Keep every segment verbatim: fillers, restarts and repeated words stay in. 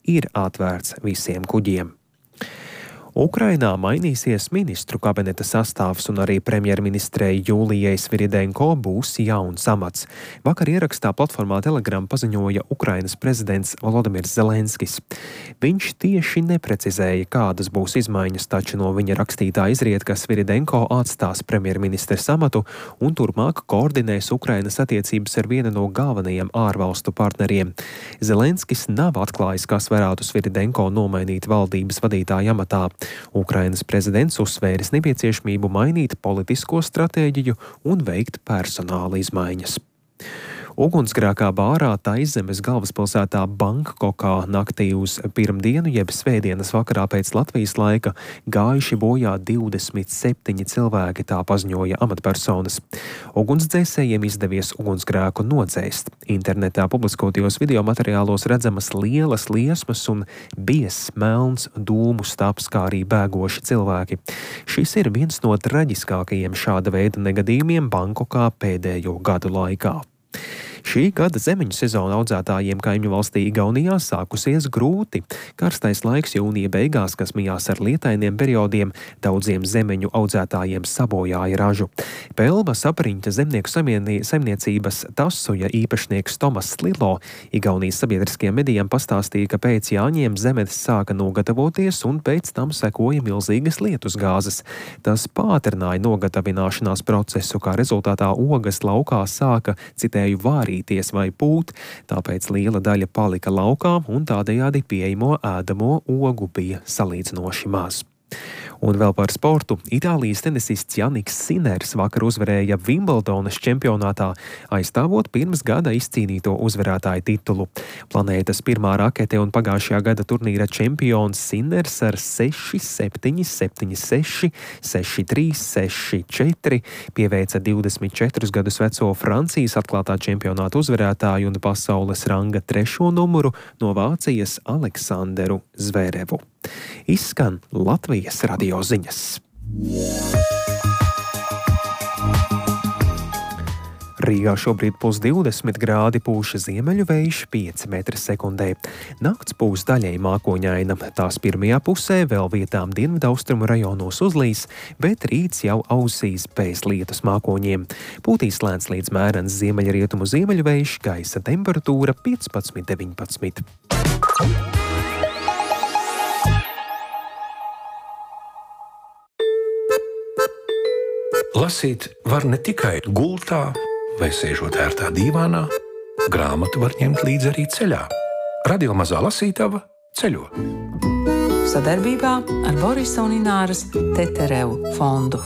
ir atvērts visiem kuģiem. Ukrainā mainīsies ministru kabineta sastāvs un arī premjerministrei Jūlijai Sviridenko būs jauns amats. Vakar ierakstā platformā Telegram paziņoja Ukrainas prezidents Volodimirs Zelenskis. Viņš tieši neprecizēja, kādas būs izmaiņas, taču no viņa rakstītā izriet, ka Sviridenko atstās premjerministres amatu un turpmāk koordinēs Ukrainas attiecības ar vienu no galvenajiem ārvalstu partneriem. Zelenskis nav atklājis, kas varētu Sviridenko nomainīt valdības vadītāja amatā. Ukrainas prezidents uzsvēris nepieciešamību mainīt politisko stratēģiju un veikt personāla izmaiņas. Ugunsgrēkā bārā Taizzemes galvaspilsētā Bankokā naktī uz pirmdienu jeb svētdienas vakarā pēc Latvijas laika gājuši bojā divdesmit septiņi cilvēki, tā paziņoja amatpersonas. Ugunsdzēsējiem izdevies ugunsgrēku nodzēst. Internetā publiskotajos video materiālos redzamas lielas liesmas un biezs melns dūmu stabs, kā arī bēgoši cilvēki. Šis ir viens no traģiskākajiem šāda veida negadījumiem Bankokā pēdējo gadu laikā. Šī gada zemeņu sezona audzētājiem kaimiņu valstī Igaunijā sākusies grūti. Karstais laiks jūnija beigās, kas mijās ar lietainiem periodiem, daudziem zemeņu audzētājiem sabojāja ražu. Pelva sapriņķa zemnieku saimniecības Tasuja īpašnieks Tomas Lilo Igaunijas sabiedriskajiem medijiem pastāstīja, ka pēc jāņiem zemes sāka nogatavoties un pēc tam sekoja milzīgas lietusgāzes. Tas pātrināja nogatavināšanās procesu, kā rezultātā ogas laukā sāka, citēju, vārīt vai pūt, tāpēc liela daļa palika laukā un tādējādi pieejamo ēdamo ogu bija salīdzinoši maz. Un vēl par sportu. Itālijas tenisists Janiks Siners vakar uzvarēja Vimbldonas čempionātā, aizstāvot pirms gada izcīnīto uzvarētāju titulu. Planētas pirmā rakete un pagājušajā gada turnīra čempions Siners ar seši septiņi, septiņi seši, seši trīs, seši četri pieveica divdesmit četrus gadus veco Francijas atklātā čempionāta uzvarētāju un pasaules ranga trešo numuru no Vācijas Aleksandru Zverevu. Izskan Latvijas radio ziņas. Rīgā šobrīd plus divdesmit grādi, pūša ziemeļu vējš pieci metri sekundē. Nakts pūs daļai mākoņaina, tās pirmajā pusē vēl vietām dienvidaustrumu rajonos uzlīs, bet rīts jau ausīs pēc lietus mākoņiem. Pūtīs lēns līdz mērens ziemeļrietumu ziemeļu vējš, gaisa temperatūra piecpadsmit deviņpadsmit. Lasīt var ne tikai gultā vai sēžot ērtā dīvānā, grāmatu var ņemt līdzi arī ceļā. Radio Mazā lasītava ceļo. Sadarbībā ar Borisa un Ināras Teterevu fondu.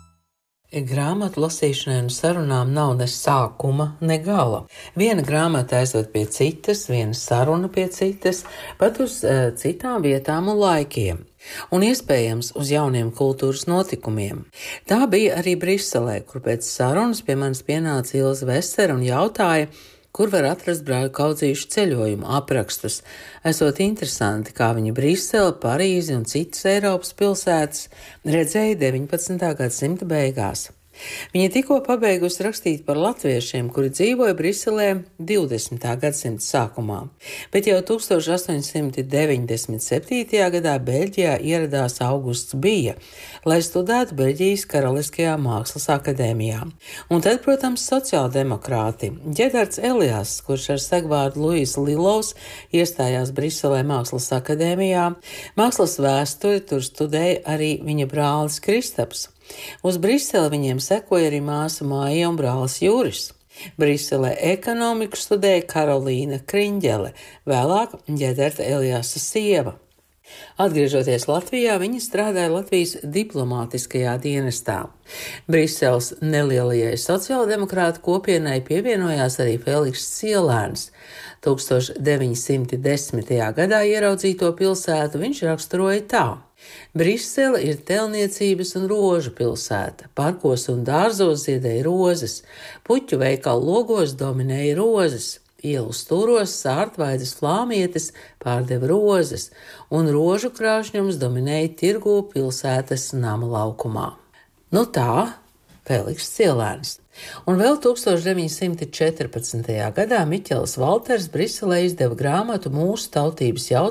Grāmatu lasīšanai un sarunām nav ne sākuma, ne gala. Viena grāmata aizved pie citas, viena saruna pie citas, pat uz uh, citām vietām un laikiem. Un iespējams uz jauniem kultūras notikumiem. Tā bija arī Briselē, kur pēc sarunas pie manis pienāca Ilze Vesera un jautāja, kur var atrast Brāļu Kaudzīšu ceļojumu aprakstus. Esot interesanti, kā viņa Brisele, Parīzi un citas Eiropas pilsētas redzēja deviņpadsmitā gadsimta beigās. Viņa tikko pabeigusi rakstīt par latviešiem, kuri dzīvoja Briselē divdesmitā gadsimta sākumā, bet jau tūkstoš astoņsimt deviņdesmit septītajā gadā Beļģijā ieradās Augusts Bija, lai studētu Beļģijas Karaliskajā mākslas akadēmijā. Un tad, protams, sociāldemokrāti. Ģedards Eliass, kurš ar segvārdu Luis Lilovs iestājās Briselē mākslas akadēmijā, mākslas vēsturi tur studēja arī viņa brālis Kristaps. Uz Briseli viņiem sekoja arī māsa Māja un brālis Juris. Briselē ekonomiku studēja Karolīna Kriņģele, vēlāk Ģedarta Eliasa sieva. Atgriežoties Latvijā, viņa strādāja Latvijas diplomātiskajā dienestā. Briseles nelielajai sociāldemokrātu kopienai pievienojās arī Feliks Cielēns. tūkstoš deviņsimt desmitajā gadā ieraudzīto pilsētu viņš raksturoja tā. Brisele ir telniecības un rožu pilsēta. Parkos un dārzos ziedēja rozes, puķu veikalu logos dominēja rozes, ielu stūros sārtvaidas flāmietes pārdeva rozes, un rožu krāšņums dominēja tirgū pilsētas nama laukumā. Nu tā, Feliks Cielēns. Un vēl tūkstoš deviņsimt četrpadsmitajā gadā Miķels Valters Briselē izdeva grāmatu Mūsu tautības jautājums